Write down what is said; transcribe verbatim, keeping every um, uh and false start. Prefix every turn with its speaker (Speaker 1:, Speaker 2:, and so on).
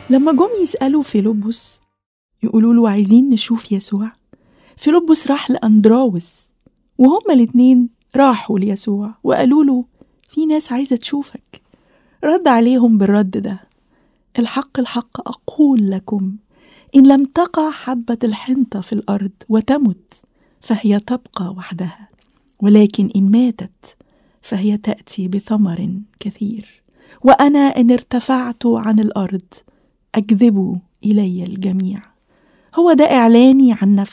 Speaker 1: لما جم يسألوا فيلبس يقولوا له عايزين نشوف يسوع، فيلبس راح لأندراوس، وهما الاتنين راحوا ليسوع وقالوا له في ناس عايزة تشوفك. رد عليهم بالرد ده: الحق الحق أقول لكم، إن لم تقع حبة الحنطة في الأرض وتمت فهي تبقى وحدها، ولكن إن ماتت فهي تأتي بثمر كثير. وأنا إن ارتفعت عن الأرض أجذب إلي الجميع. هو ده إعلاني عن نفسي.